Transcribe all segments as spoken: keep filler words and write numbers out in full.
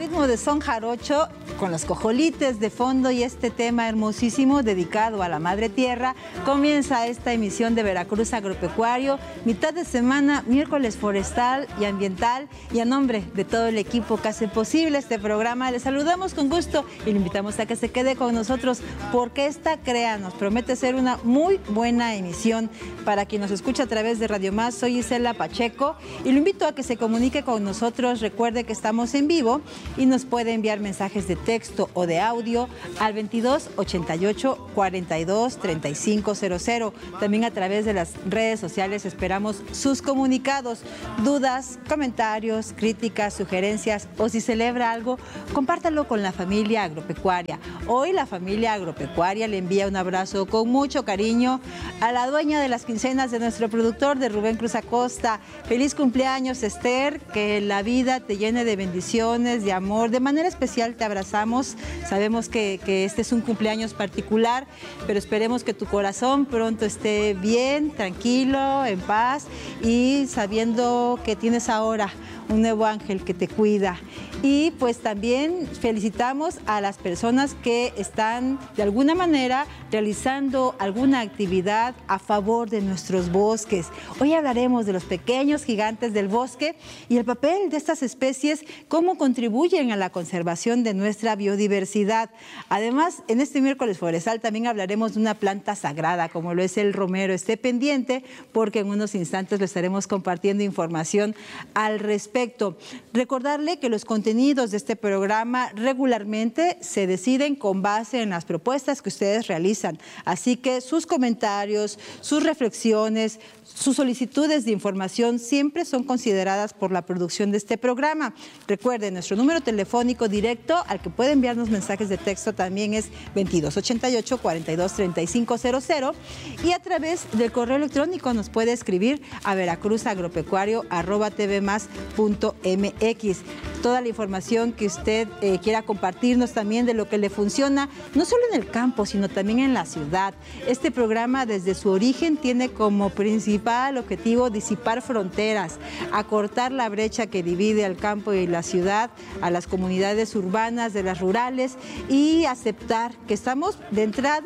ritmo de son jarocho, con los cojolites de fondo y este tema hermosísimo dedicado a la Madre Tierra, comienza esta emisión de Veracruz Agropecuario, mitad de semana, miércoles forestal y ambiental, y a nombre de todo el equipo que hace posible este programa, les saludamos con gusto y le invitamos a que se quede con nosotros, porque esta, créanos, promete ser una muy buena emisión. Para quien nos escucha a través de Radio Más, soy Isela Pacheco y lo invito a que se comunique con nosotros. Recuerde que estamos en vivo y nos puede enviar mensajes de texto o de audio al veintidós ochenta y ocho cuarenta y dos treinta y cinco cero cero. También a través de las redes sociales esperamos sus comunicados, dudas, comentarios, críticas, sugerencias, o si celebra algo, compártalo con la familia agropecuaria. Hoy la familia agropecuaria le envía un abrazo con mucho cariño a la dueña de las quincenas de nuestro productor, de Rubén Cruz Acosta. Feliz cumpleaños, Esther, que la vida te llene de bendiciones, de amor. De manera especial te abrazamos. Sabemos que, que este es un cumpleaños particular, pero esperemos que tu corazón pronto esté bien, tranquilo, en paz y sabiendo que tienes ahora un nuevo ángel que te cuida. Y pues también felicitamos a las personas que están de alguna manera realizando alguna actividad a favor de nuestros bosques. Hoy hablaremos de los pequeños gigantes del bosque y el papel de estas especies, cómo contribuyen a la conservación de nuestra biodiversidad. Además, en este miércoles forestal también hablaremos de una planta sagrada como lo es el romero. Esté pendiente porque en unos instantes le estaremos compartiendo información al respecto. Recordarle que los contenidos de este programa regularmente se deciden con base en las propuestas que ustedes realizan. Así que sus comentarios, sus reflexiones, sus solicitudes de información siempre son consideradas por la producción de este programa. Recuerden, nuestro número telefónico directo al que puede enviarnos mensajes de texto también es veintidós ochenta y ocho cuarenta y dos treinta y cinco cero cero, y a través del correo electrónico nos puede escribir a veracruzagropecuario arroba tvmas punto mx. Toda la información que usted eh, quiera compartirnos también de lo que le funciona, no solo en el campo, sino también en la ciudad. Este programa desde su origen tiene como principal objetivo disipar fronteras, acortar la brecha que divide al campo y la ciudad, a las comunidades urbanas de las rurales, y aceptar que estamos de entrada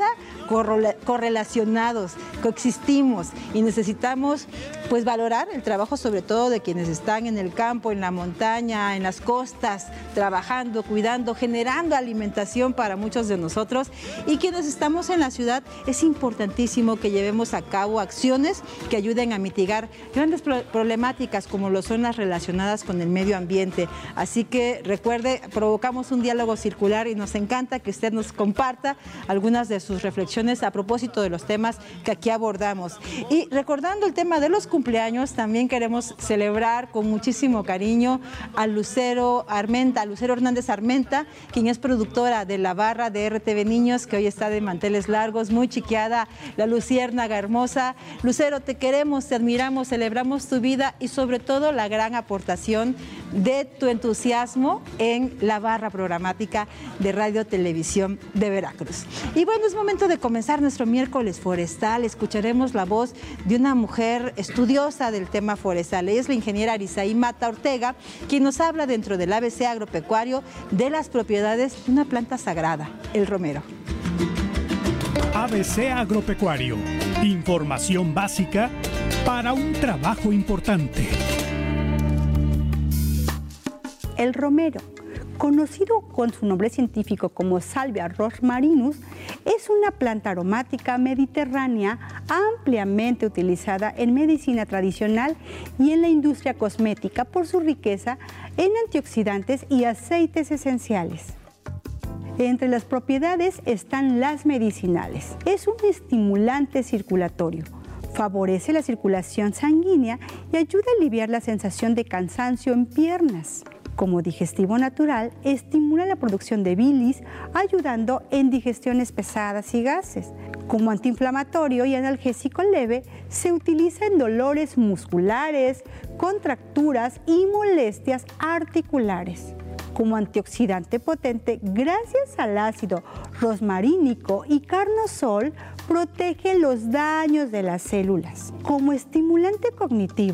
correlacionados, coexistimos y necesitamos pues valorar el trabajo sobre todo de quienes están en el campo, en la montaña, en las costas, trabajando, cuidando, generando alimentación para muchos de nosotros, y quienes estamos en la ciudad es importantísimo que llevemos a cabo acciones que ayuden a mitigar grandes problemáticas como lo son las relacionadas con el medio ambiente. Así que recuerde, provocamos un diálogo circular y nos encanta que usted nos comparta algunas de sus reflexiones a propósito de los temas que aquí abordamos. Y recordando el tema de los cumpleaños, también queremos celebrar con muchísimo cariño a Lucero Armenta, a Lucero Hernández Armenta, quien es productora de la barra de R T V Niños, que hoy está de manteles largos, muy chiqueada, la luciérnaga hermosa. Lucero, te queremos, te admiramos, celebramos tu vida y sobre todo la gran aportación de tu entusiasmo en la barra programática de Radio Televisión de Veracruz. Y bueno, es momento de comenzar nuestro miércoles forestal. Escucharemos la voz de una mujer estudiosa del tema forestal. Ella es la ingeniera Arisaí Mata Ortega, quien nos habla dentro del A B C Agropecuario de las propiedades de una planta sagrada, el romero. A B C Agropecuario, información básica para un trabajo importante. El romero, conocido con su nombre científico como Salvia rosmarinus, es una planta aromática mediterránea ampliamente utilizada en medicina tradicional y en la industria cosmética por su riqueza en antioxidantes y aceites esenciales. Entre las propiedades están las medicinales. Es un estimulante circulatorio. Favorece la circulación sanguínea y ayuda a aliviar la sensación de cansancio en piernas. Como digestivo natural, estimula la producción de bilis, ayudando en digestiones pesadas y gases. Como antiinflamatorio y analgésico leve, se utiliza en dolores musculares, contracturas y molestias articulares. Como antioxidante potente, gracias al ácido rosmarínico y carnosol, protege los daños de las células. Como estimulante cognitivo,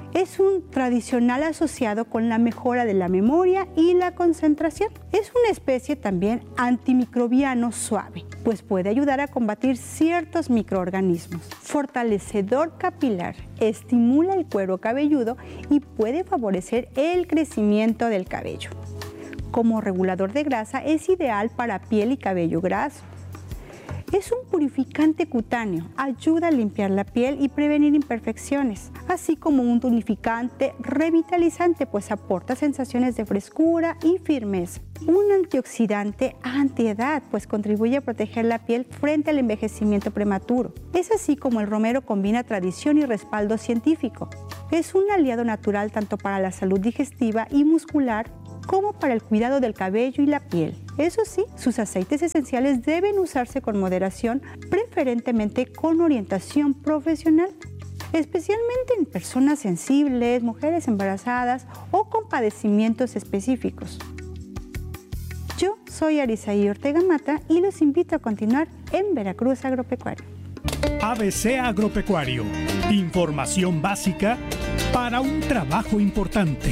Es un tradicional asociado con la mejora de la memoria y la concentración. Es una especie también antimicrobiano suave, pues puede ayudar a combatir ciertos microorganismos. Fortalecedor capilar, estimula el cuero cabelludo y puede favorecer el crecimiento del cabello. Como regulador de grasa es ideal para piel y cabello graso. Es un purificante cutáneo, ayuda a limpiar la piel y prevenir imperfecciones, así como un tonificante revitalizante, pues aporta sensaciones de frescura y firmeza. Un antioxidante antiedad, pues contribuye a proteger la piel frente al envejecimiento prematuro. Es así como el romero combina tradición y respaldo científico. Es un aliado natural tanto para la salud digestiva y muscular como para el cuidado del cabello y la piel. Eso sí, sus aceites esenciales deben usarse con moderación, preferentemente con orientación profesional, especialmente en personas sensibles, mujeres embarazadas o con padecimientos específicos. Yo soy Arisaí Ortega Mata y los invito a continuar en Veracruz Agropecuario. A B C Agropecuario, información básica para un trabajo importante.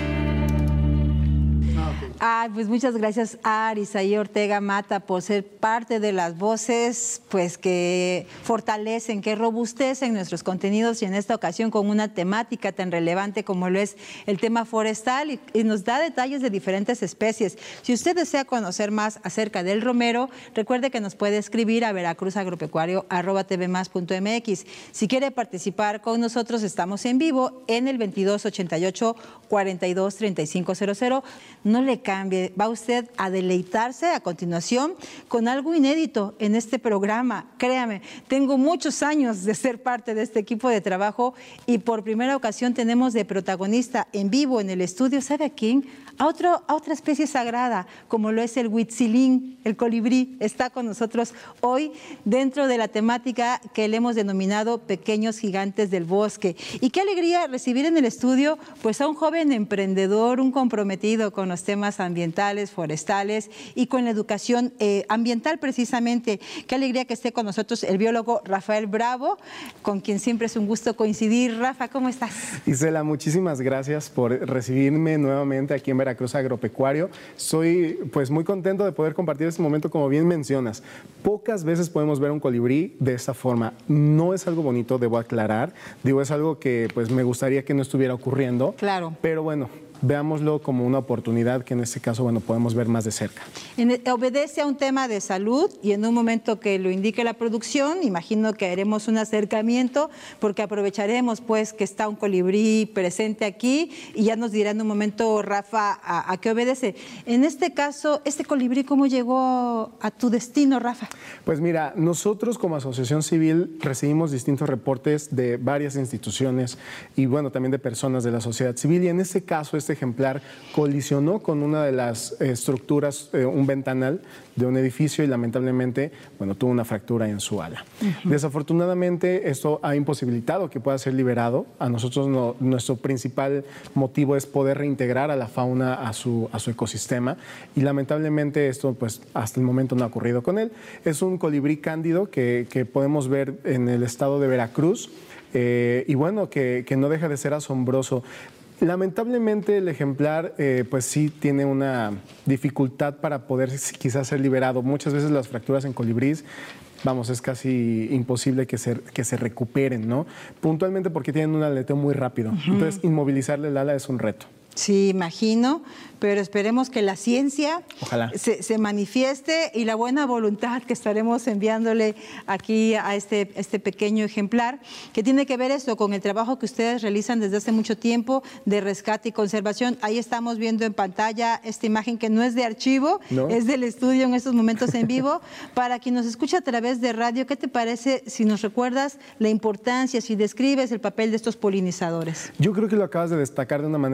Ah, pues muchas gracias a Arisaí Ortega Mata por ser parte de las voces pues que fortalecen, que robustecen nuestros contenidos y en esta ocasión con una temática tan relevante como lo es el tema forestal y, y nos da detalles de diferentes especies. Si usted desea conocer más acerca del romero, recuerde que nos puede escribir a veracruzagropecuario arroba tvmas.mx. Si quiere participar con nosotros, estamos en vivo en el veintidós ochenta y ocho, cuarenta y dos, treinta y cinco cero cero. No le cambie, va usted a deleitarse a continuación con algo inédito en este programa. Créame, tengo muchos años de ser parte de este equipo de trabajo y por primera ocasión tenemos de protagonista en vivo en el estudio, ¿sabe a quién? A, otro, a otra especie sagrada, como lo es el huitzilín, el colibrí, está con nosotros hoy dentro de la temática que le hemos denominado Pequeños Gigantes del Bosque. Y qué alegría recibir en el estudio pues a un joven emprendedor, un comprometido con los temas ambientales, forestales y con la educación eh, ambiental precisamente. Qué alegría que esté con nosotros el biólogo Rafael Bravo, con quien siempre es un gusto coincidir. Rafa, ¿cómo estás? Isela, muchísimas gracias por recibirme nuevamente aquí en Veracruz Agropecuario. Soy pues muy contento de poder compartir este momento, como bien mencionas. Pocas veces podemos ver un colibrí de esta forma. No es algo bonito, debo aclarar. Digo, es algo que pues me gustaría que no estuviera ocurriendo. Claro. Pero bueno, veámoslo como una oportunidad que en este caso, bueno, podemos ver más de cerca. En, obedece a un tema de salud y en un momento que lo indique la producción, imagino que haremos un acercamiento porque aprovecharemos pues que está un colibrí presente aquí y ya nos dirá en un momento, Rafa, a, a qué obedece. En este caso, ¿este colibrí cómo llegó a tu destino, Rafa? Pues mira, nosotros como asociación civil recibimos distintos reportes de varias instituciones y bueno, también de personas de la sociedad civil y en este caso, este ejemplar colisionó con una de las eh, estructuras, eh, un ventanal de un edificio y lamentablemente, bueno, tuvo una fractura en su ala. Uh-huh. Desafortunadamente, esto ha imposibilitado que pueda ser liberado. A nosotros no, nuestro principal motivo es poder reintegrar a la fauna a su, a su ecosistema y lamentablemente esto, pues, hasta el momento no ha ocurrido con él. Es un colibrí cándido que, que podemos ver en el estado de Veracruz eh, y bueno, que, que no deja de ser asombroso. Lamentablemente el ejemplar eh, pues sí tiene una dificultad para poder quizás ser liberado. Muchas veces las fracturas en colibrís, vamos, es casi imposible que se, que se recuperen, ¿no? Puntualmente porque tienen un aleteo muy rápido. Uh-huh. Entonces inmovilizarle el ala es un reto. Sí, imagino, pero esperemos que la ciencia se, se manifieste y la buena voluntad que estaremos enviándole aquí a este, este pequeño ejemplar, que tiene que ver esto con el trabajo que ustedes realizan desde hace mucho tiempo de rescate y conservación. Ahí estamos viendo en pantalla esta imagen que no es de archivo, ¿no? Es del estudio en estos momentos en vivo. Para quien nos escucha a través de radio, ¿qué te parece si nos recuerdas la importancia, si describes el papel de estos polinizadores? Yo creo que lo acabas de destacar de una manera increíble.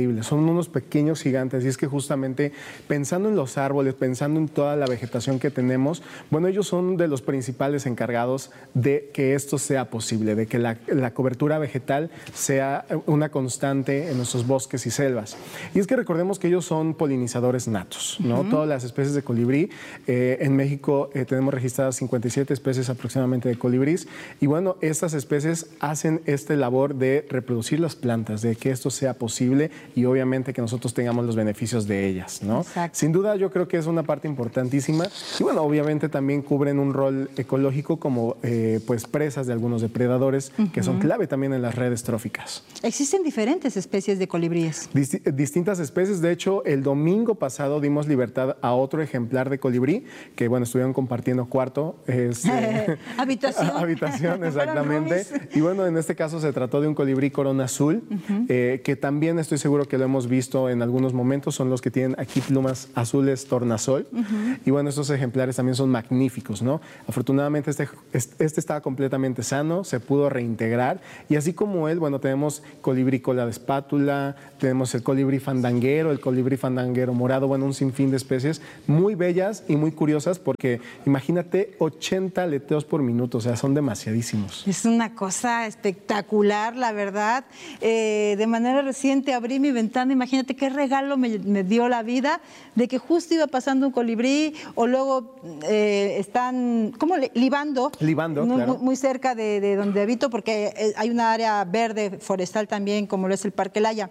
increíbles, son unos pequeños gigantes y es que justamente pensando en los árboles, pensando en toda la vegetación que tenemos, bueno, ellos son de los principales encargados de que esto sea posible, de que la, la cobertura vegetal sea una constante en nuestros bosques y selvas. Y es que recordemos que ellos son polinizadores natos, ¿no? Uh-huh. Todas las especies de colibrí, eh, en México eh, tenemos registradas cincuenta y siete especies aproximadamente de colibrís y bueno, estas especies hacen esta labor de reproducir las plantas, de que esto sea posible y obviamente que nosotros tengamos los beneficios de ellas, ¿no? Exacto. Sin duda yo creo que es una parte importantísima y bueno, obviamente también cubren un rol ecológico como eh, pues presas de algunos depredadores uh-huh. que son clave también en las redes tróficas. Existen diferentes especies de colibríes. Dist- distintas especies, de hecho el domingo pasado dimos libertad a otro ejemplar de colibrí que bueno, estuvieron compartiendo cuarto. Este, habitación. habitación, exactamente. Y bueno, en este caso se trató de un colibrí corona azul, uh-huh. eh, que también estoy seguro que lo hemos visto en algunos momentos, son los que tienen aquí plumas azules tornasol. Uh-huh. Y bueno, estos ejemplares también son magníficos, ¿no? Afortunadamente este, este estaba completamente sano, se pudo reintegrar y así como él, bueno, tenemos colibrí cola de espátula, tenemos el colibrí fandanguero, el colibrí fandanguero morado, bueno, un sinfín de especies muy bellas y muy curiosas porque imagínate ochenta aleteos por minuto, o sea, son demasiadísimos. Es una cosa espectacular, la verdad. Eh, de manera reciente abrí mi ventana, imagínate qué regalo me, me dio la vida de que justo iba pasando un colibrí o luego eh, están, ¿cómo? Libando. Libando, muy, claro. Muy cerca de, de donde habito porque hay una área verde forestal también, como lo es el Parque Laya.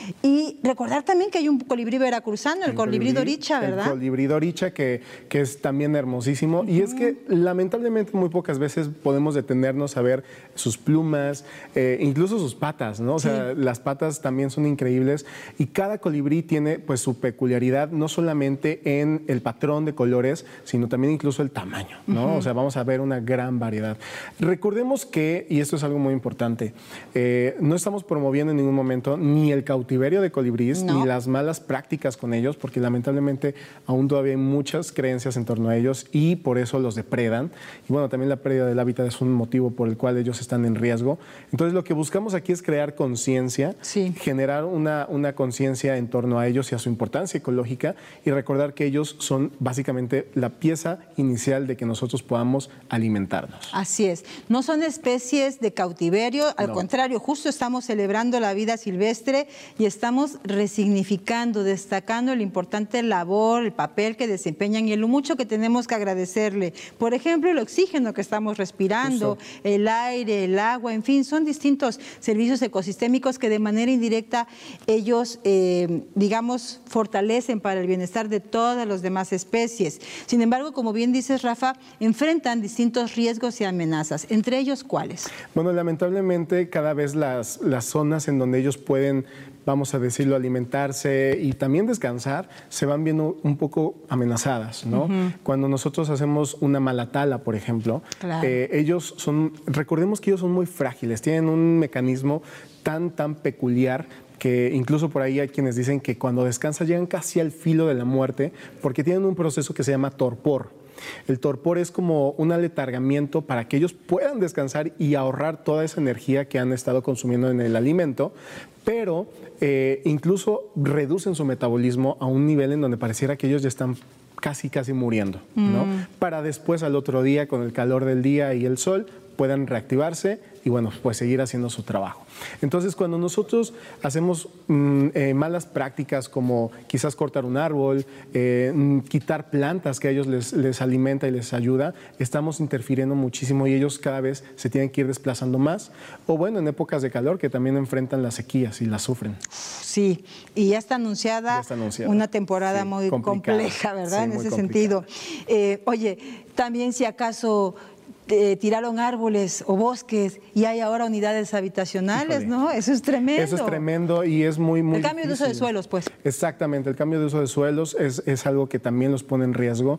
Y recordar también que hay un colibrí veracruzano, el, el colibrí, colibrí doricha, ¿verdad? El colibrí doricha, que, que es también hermosísimo. Uh-huh. Y es que lamentablemente muy pocas veces podemos detenernos a ver sus plumas, eh, incluso sus patas, ¿no? O sí. sea, las patas también son increíbles y cada colibrí tiene pues su peculiaridad, no solamente en el patrón de colores, sino también incluso el tamaño, ¿no? Uh-huh. O sea, vamos a ver una gran variedad. Recordemos que, y esto es algo muy importante, eh, no estamos promoviendo en ningún momento ni el cautiverio de colibrís, no. ni las malas prácticas con ellos, porque lamentablemente aún todavía hay muchas creencias en torno a ellos y por eso los depredan. Y bueno, también la pérdida del hábitat es un motivo por el cual ellos están en riesgo. Entonces, lo que buscamos aquí es crear conciencia, sí. generar una, una conciencia en torno a ellos y a su importancia ecológica y recordar que ellos son básicamente la pieza inicial de que nosotros podamos alimentarnos. Así es. No son especies de cautiverio, al no. contrario, justo estamos celebrando la vida silvestre y estamos resignificando, destacando la importante labor, el papel que desempeñan y lo mucho que tenemos que agradecerle. Por ejemplo, el oxígeno que estamos respirando, Justo. el aire, el agua, en fin, son distintos servicios ecosistémicos que de manera indirecta ellos, eh, digamos, fortalecen para el bienestar de todas las demás especies. Sin embargo, como bien dices, Rafa, enfrentan distintos riesgos y amenazas. ¿Entre ellos cuáles? Bueno, lamentablemente cada vez las, las zonas en donde ellos pueden, vamos a decirlo, alimentarse y también descansar, se van viendo un poco amenazadas, ¿no? Uh-huh. Cuando nosotros hacemos una mala tala, por ejemplo, claro. eh, ellos son, recordemos que ellos son muy frágiles, tienen un mecanismo tan, tan peculiar que incluso por ahí hay quienes dicen que cuando descansan llegan casi al filo de la muerte porque tienen un proceso que se llama torpor. El torpor es como un aletargamiento para que ellos puedan descansar y ahorrar toda esa energía que han estado consumiendo en el alimento, pero eh, incluso reducen su metabolismo a un nivel en donde pareciera que ellos ya están casi, casi muriendo, ¿no? Mm. Para después al otro día, con el calor del día y el sol, puedan reactivarse y bueno, pues seguir haciendo su trabajo. Entonces, cuando nosotros hacemos mmm, eh, malas prácticas como quizás cortar un árbol, eh, mmm, quitar plantas que a ellos les, les alimenta y les ayuda, estamos interfiriendo muchísimo y ellos cada vez se tienen que ir desplazando más. O bueno, en épocas de calor que también enfrentan las sequías y las sufren. Sí, y ya está anunciada, ya está anunciada. una temporada sí, muy complicada. compleja, ¿verdad? Sí, en ese complicada. sentido. Eh, oye, también si acaso Eh, tiraron árboles o bosques y hay ahora unidades habitacionales, Híjole. ¿no? Eso es tremendo. Eso es tremendo y es muy, muy El cambio difícil. de uso de suelos, pues. Exactamente, el cambio de uso de suelos es, es algo que también los pone en riesgo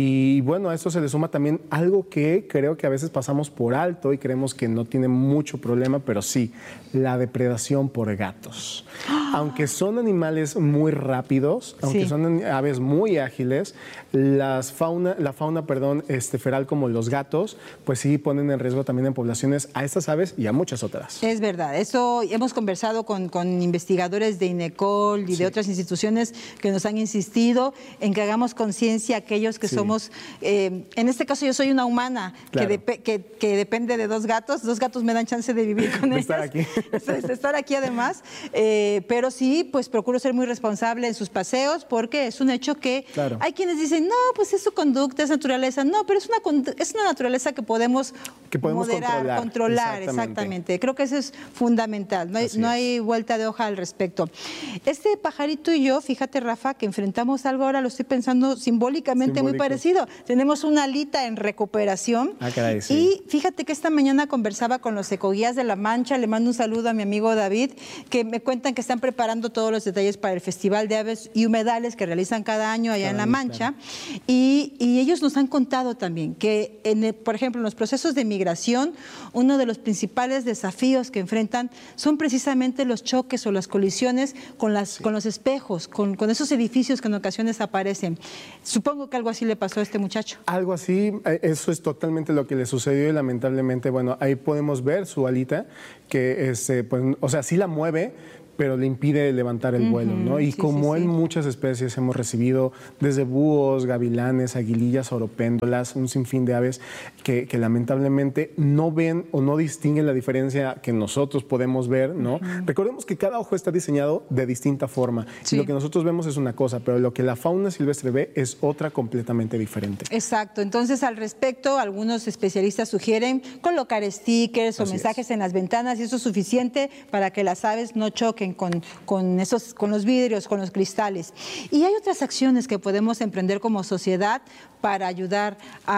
y bueno, a esto se le suma también algo que creo que a veces pasamos por alto y creemos que no tiene mucho problema, pero sí, la depredación por gatos. Aunque son animales muy rápidos, aunque sí. son aves muy ágiles, las fauna, la fauna, perdón, este, feral como los gatos, pues sí ponen en riesgo también en poblaciones a estas aves y a muchas otras. Es verdad, eso hemos conversado con, con investigadores de INECOL y sí. de otras instituciones que nos han insistido en que hagamos conciencia aquellos que sí. somos, eh, en este caso yo soy una humana claro. que, de, que, que depende de dos gatos, dos gatos me dan chance de vivir con de ellos. Estar aquí. De estar aquí además, eh, pero sí, pues procuro ser muy responsable en sus paseos porque es un hecho que claro. hay quienes dicen, no, pues es su conducta, es naturaleza, no, pero es una, es una naturaleza que podemos, que podemos moderar, controlar, controlar exactamente. exactamente. Creo que eso es fundamental, no hay, no hay vuelta de hoja al respecto. Este pajarito y yo, fíjate Rafa, que enfrentamos algo ahora, lo estoy pensando simbólicamente Simbólico. muy parecido. Tenemos una alita en recuperación ah, caray, sí. y fíjate que esta mañana conversaba con los ecoguías de La Mancha, le mando un saludo a mi amigo David, que me cuentan que están preparando todos los detalles para el Festival de Aves y Humedales que realizan cada año allá claro, en La Mancha claro. y, y ellos nos han contado también que, en el, por ejemplo, en los procesos de migración, uno de los principales desafíos que enfrentan son precisamente los choques o las colisiones con, las, sí. con los espejos, con, con esos edificios que en ocasiones aparecen. Supongo que algo así le pasó a este muchacho. Algo así, eso es totalmente lo que le sucedió y lamentablemente, bueno, ahí podemos ver su alita, que este, pues, o sea, sí la mueve, pero le impide levantar el vuelo, ¿no? Y sí, como sí, en sí. muchas especies hemos recibido desde búhos, gavilanes, aguilillas, oropéndolas, un sinfín de aves que, que lamentablemente no ven o no distinguen la diferencia que nosotros podemos ver, ¿no? Uh-huh. Recordemos que cada ojo está diseñado de distinta forma sí. y lo que nosotros vemos es una cosa, pero lo que la fauna silvestre ve es otra completamente diferente. Exacto. Entonces, al respecto, algunos especialistas sugieren colocar stickers o Así mensajes es. en las ventanas y eso es suficiente para que las aves no choquen Con, con, esos, con los vidrios, con los cristales. Y hay otras acciones que podemos emprender como sociedad para ayudar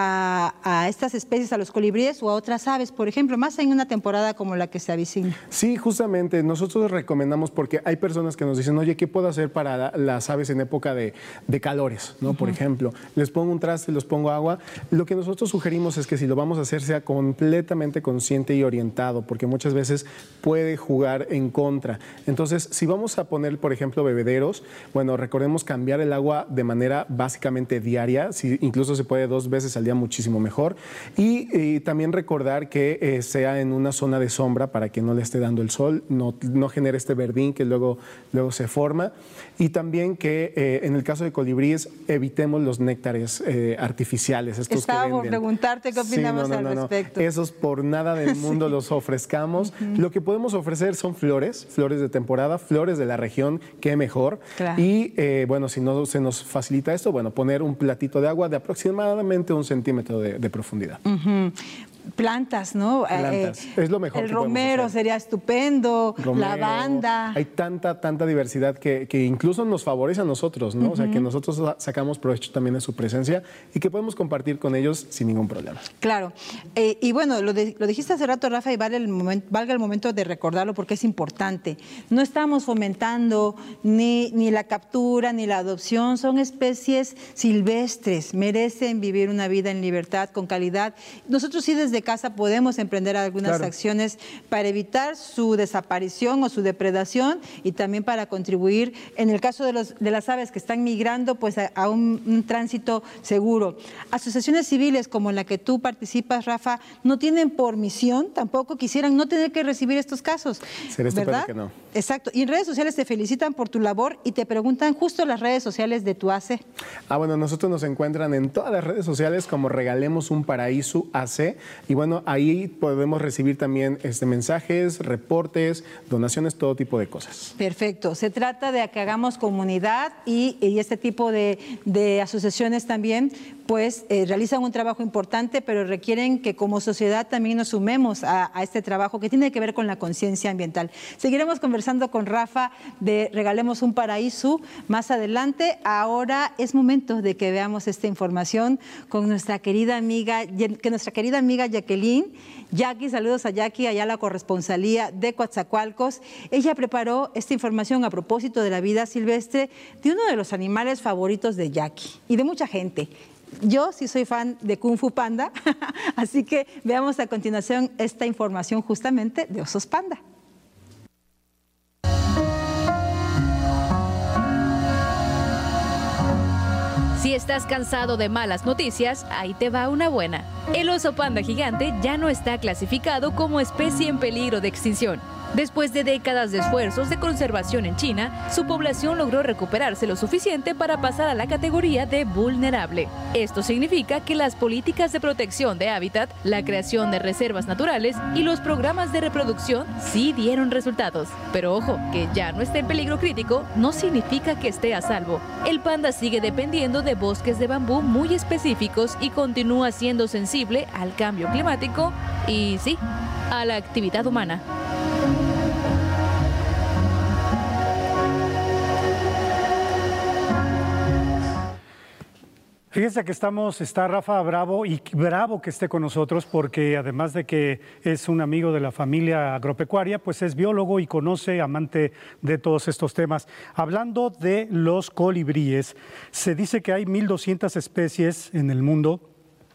a, a estas especies, a los colibríes o a otras aves, por ejemplo, más en una temporada como la que se avecina. Sí, justamente, nosotros recomendamos porque hay personas que nos dicen, oye, ¿qué puedo hacer para la, las aves en época de, de calores? ¿no? Uh-huh. Por ejemplo, les pongo un traste, les pongo agua. Lo que nosotros sugerimos es que si lo vamos a hacer sea completamente consciente y orientado, porque muchas veces puede jugar en contra. Entonces, si vamos a poner, por ejemplo, bebederos, bueno, recordemos cambiar el agua de manera básicamente diaria, si incluso se puede dos veces al día, muchísimo mejor. Y, y también recordar que eh, sea en una zona de sombra para que no le esté dando el sol, no, no genere este verdín que luego, luego se forma. Y también que eh, en el caso de colibríes evitemos los néctares eh, artificiales. Estos Estaba que por preguntarte qué opinamos sí, no, no, al no, respecto. No. Esos por nada del mundo sí. los ofrezcamos. Uh-huh. Lo que podemos ofrecer son flores, flores de temporada, flores de la región, qué mejor. Claro. Y eh, bueno, si no se nos facilita esto, bueno, poner un platito de agua de aproximadamente un centímetro de, de profundidad. Uh-huh. Plantas, ¿no? Plantas, eh, es lo mejor. El que romero sería estupendo, romero, lavanda. Hay tanta, tanta diversidad que, que incluso nos favorece a nosotros, ¿no? Uh-huh. O sea, que nosotros sacamos provecho también de su presencia y que podemos compartir con ellos sin ningún problema. Claro. Eh, y bueno, lo, de, lo dijiste hace rato, Rafa, y vale el momento, valga el momento de recordarlo porque es importante. No estamos fomentando ni, ni la captura ni la adopción, son especies silvestres, merecen vivir una vida en libertad, con calidad. Nosotros sí desde de casa podemos emprender algunas claro. acciones para evitar su desaparición o su depredación y también para contribuir, en el caso de, los, de las aves que están migrando, pues a, a un, un tránsito seguro. Asociaciones civiles como la que tú participas, Rafa, no tienen por misión, tampoco quisieran no tener que recibir estos casos. Sería ¿verdad? Que no. Exacto. Y en redes sociales te felicitan por tu labor y te preguntan justo las redes sociales de tu A C. Ah, bueno, nosotros nos encuentran en todas las redes sociales como Regalemos un Paraíso A C. Y bueno, ahí podemos recibir también este, mensajes, reportes, donaciones, todo tipo de cosas. Perfecto. Se trata de que hagamos comunidad y, y este tipo de, de asociaciones también pues eh, realizan un trabajo importante, pero requieren que como sociedad también nos sumemos a, a este trabajo que tiene que ver con la conciencia ambiental. Seguiremos conversando con Rafa de Regalemos un Paraíso más adelante. Ahora es momento de que veamos esta información con nuestra querida amiga, que nuestra querida amiga Jacqueline. Jackie, saludos a Jackie, allá la corresponsalía de Coatzacoalcos. Ella preparó esta información a propósito de la vida silvestre de uno de los animales favoritos de Jackie y de mucha gente. Yo sí soy fan de Kung Fu Panda, así que veamos a continuación esta información justamente de osos panda. Si estás cansado de malas noticias, ahí te va una buena. El oso panda gigante ya no está clasificado como especie en peligro de extinción. Después de décadas de esfuerzos de conservación en China, su población logró recuperarse lo suficiente para pasar a la categoría de vulnerable. Esto significa que las políticas de protección de hábitat, la creación de reservas naturales y los programas de reproducción sí dieron resultados. Pero ojo, que ya no esté en peligro crítico no significa que esté a salvo. El panda sigue dependiendo de bosques de bambú muy específicos y continúa siendo sensible al cambio climático y sí, a la actividad humana. Fíjense que estamos, está Rafa Bravo y bravo que esté con nosotros porque además de que es un amigo de la familia agropecuaria, pues es biólogo y conoce, amante de todos estos temas. Hablando de los colibríes, se dice que hay mil doscientas especies en el mundo.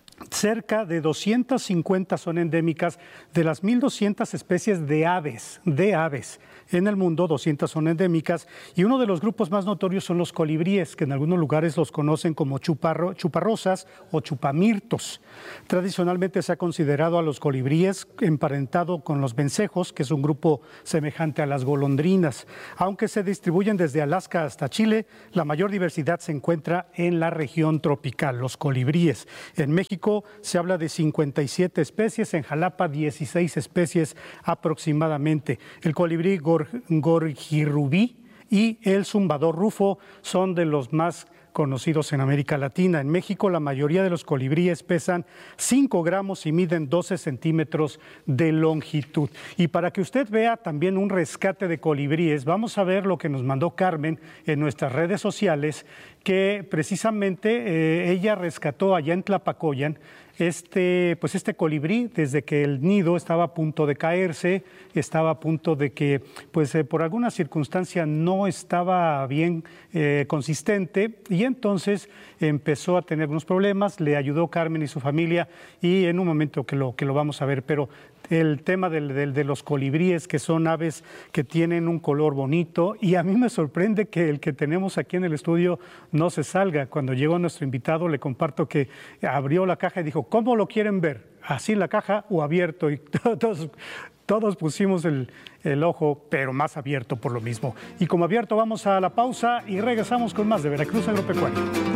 Cerca de doscientas cincuenta son endémicas. De las mil doscientas especies de aves, de aves en el mundo, doscientas son endémicas, y uno de los grupos más notorios son los colibríes, que en algunos lugares los conocen como chuparro, chuparrosas o chupamirtos. Tradicionalmente se ha considerado a los colibríes emparentado con los vencejos, que es un grupo semejante a las golondrinas. Aunque se distribuyen desde Alaska hasta Chile, la mayor diversidad se encuentra en la región tropical, los colibríes. En México se habla de cincuenta y siete especies, en Jalapa dieciséis especies aproximadamente. El colibrí gor, gorgirrubí y el zumbador rufo son de los más conocidos en América Latina. En México la mayoría de los colibríes pesan cinco gramos y miden doce centímetros de longitud. Y para que usted vea también un rescate de colibríes, vamos a ver lo que nos mandó Carmen en nuestras redes sociales, que precisamente eh, ella rescató allá en Tlapacoyan este, pues este colibrí desde que el nido estaba a punto de caerse, estaba a punto de que pues eh, por alguna circunstancia no estaba bien eh, consistente, y entonces empezó a tener unos problemas. Le ayudó Carmen y su familia, y en un momento que lo, que lo vamos a ver, pero el tema del, del, de los colibríes, que son aves que tienen un color bonito, y a mí me sorprende que el que tenemos aquí en el estudio no se salga. Cuando llegó nuestro invitado le comparto que abrió la caja y dijo, ¿cómo lo quieren ver? ¿Así la caja o abierto? Y todos, todos pusimos el, el ojo, pero más abierto por lo mismo. Y como abierto vamos a la pausa y regresamos con más de Veracruz Agropecuario.